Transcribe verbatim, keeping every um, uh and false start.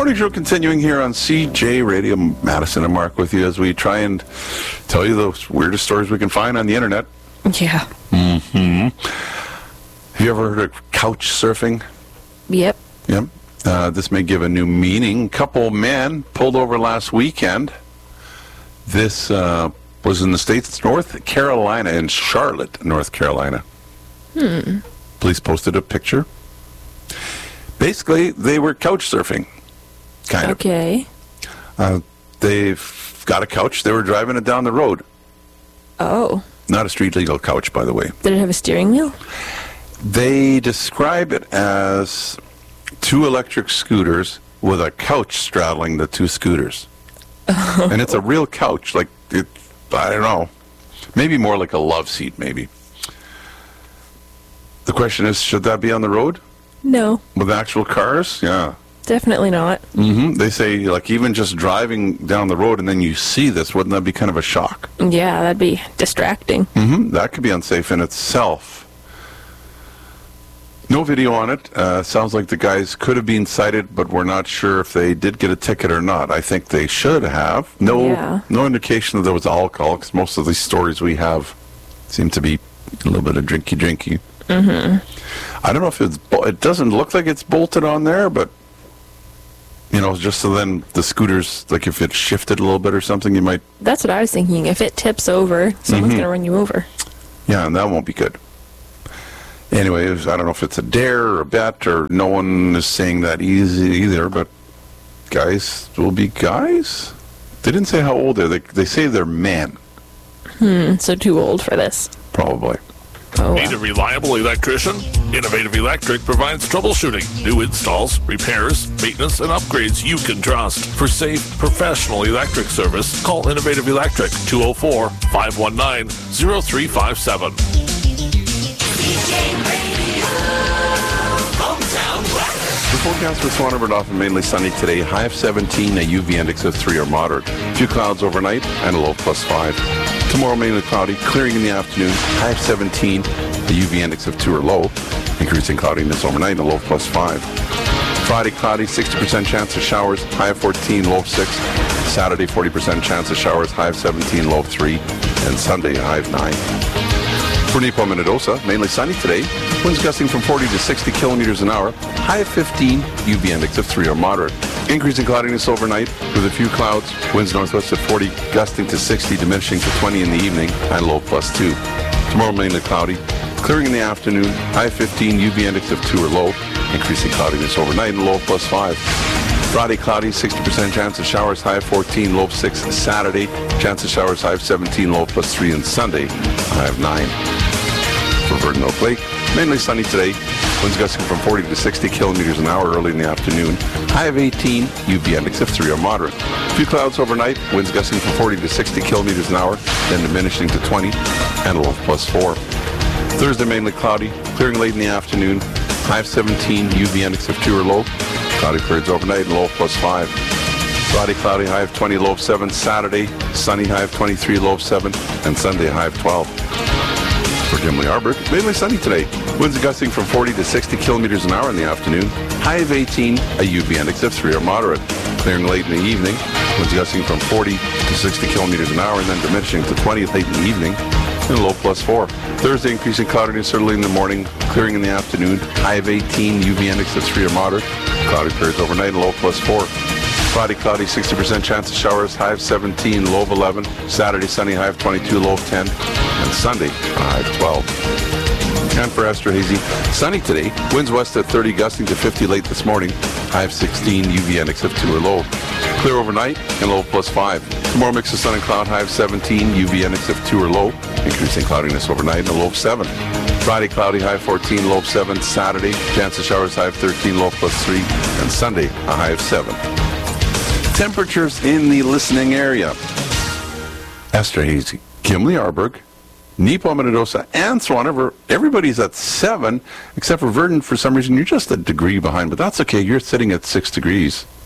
Morning Show continuing here on C J Radio. Madison and Mark with you as we try and tell you the weirdest stories we can find on the internet. Yeah. Mm-hmm. Have you ever heard of couch surfing? Yep. Yep. Uh, this may give a new meaning. Couple men pulled over last weekend. This uh, was in the States, North Carolina, in Charlotte, North Carolina. Hmm. Police posted a picture. Basically, they were couch surfing, kind of. Okay. Uh, they've got a couch. They were driving it down the road. Oh. Not a street legal couch, by the way. Did it have a steering wheel? They describe it as two electric scooters with a couch straddling the two scooters. Oh. And it's a real couch, like, it, I don't know, maybe more like a love seat, maybe. The question is, should that be on the road? No. With actual cars? Yeah. Definitely not. Mm-hmm. They say, like, even just driving down the road and then you see this, wouldn't that be kind of a shock? Yeah, that'd be distracting. Mm-hmm. That could be unsafe in itself. No video on it. Uh, sounds like the guys could have been cited, but we're not sure if they did get a ticket or not. I think they should have. No, yeah. no indication that there was alcohol, because most of these stories we have seem to be a little bit of drinky-drinky. Mm-hmm. I don't know if it's, it doesn't look like it's bolted on there, but, you know, just so then the scooters, like if it shifted a little bit or something, you might... That's what I was thinking. If it tips over, someone's Mm-hmm. going to run you over. Yeah, and that won't be good. Anyway, I don't know if it's a dare or a bet, or no one is saying that easy either, but guys will be guys? They didn't say how old they're. They, they say they're men. Hmm, so too old for this. Probably. Oh, Need well. a reliable electrician? Innovative Electric provides troubleshooting, new installs, repairs, maintenance, and upgrades you can trust. For safe, professional electric service, call Innovative Electric, two oh four, five one nine, oh three five seven. The forecast for Swan River Dauphin mainly sunny today. High of seventeen, a U V index of three or moderate. Few clouds overnight and a low plus five. Tomorrow mainly cloudy, clearing in the afternoon. High of seventeen, a U V index of two or low. Increasing cloudiness overnight and a low plus five. Friday cloudy, sixty percent chance of showers. High of fourteen, low of six. Saturday, forty percent chance of showers. High of seventeen, low of three. And Sunday, high of nine. For Nepo Minnedosa, mainly sunny today. Winds gusting from forty to sixty kilometers an hour. High of fifteen, U V index of three or moderate. Increasing cloudiness overnight with a few clouds. Winds northwest at forty, gusting to sixty, diminishing to twenty in the evening, and low plus two. Tomorrow mainly cloudy. Clearing in the afternoon. High of fifteen, U V index of two or low. Increasing cloudiness overnight, and low plus five. Friday cloudy, sixty percent chance of showers, high of fourteen, low of six. Saturday, chance of showers, high of seventeen, low of plus three. And Sunday, high of nine. For Verdon Oak Lake, mainly sunny today. Winds gusting from forty to sixty kilometers an hour early in the afternoon. High of eighteen, U V index of three or moderate. Few clouds overnight, winds gusting from forty to sixty kilometers an hour, then diminishing to twenty, and a low of plus four. Thursday, mainly cloudy, clearing late in the afternoon. High of seventeen, U V index of two or low. Cloudy periods overnight and low of plus five. Friday, cloudy, high of twenty, low of seven. Saturday, sunny, high of twenty-three, low of seven. And Sunday, high of twelve. For Gimli Arbor, mainly sunny today. Winds gusting from forty to sixty kilometers an hour in the afternoon. High of eighteen, a U V index of three or moderate. Clearing late in the evening. Winds gusting from forty to sixty kilometers an hour and then diminishing to twenty late in the evening. And a low plus four. Thursday, increasing cloudiness early in the morning, clearing in the afternoon. High of eighteen, U V index of three or moderate. Cloudy periods overnight, low plus four. Friday, cloudy, sixty percent chance of showers, high of seventeen, low of eleven. Saturday, sunny, high of twenty-two, low of ten. And Sunday, high of twelve. And for Esterhazy, sunny today. Winds west at thirty, gusting to fifty late this morning. High of sixteen, U V index of two or low. Clear overnight and low plus five. Tomorrow, mix of sun and cloud, high of seventeen, U V index of two or low. Increasing cloudiness overnight and a low of seven. Friday, cloudy, high of fourteen, low of seven. Saturday, chance of showers, high of thirteen, low plus three. And Sunday, a high of seven. Temperatures in the listening area. Esterhazy, Gimli Arberg, Nepo Minnedosa, and Swan River. Everybody's at seven, except for Verdon. For some reason, you're just a degree behind, but that's okay. You're sitting at six degrees.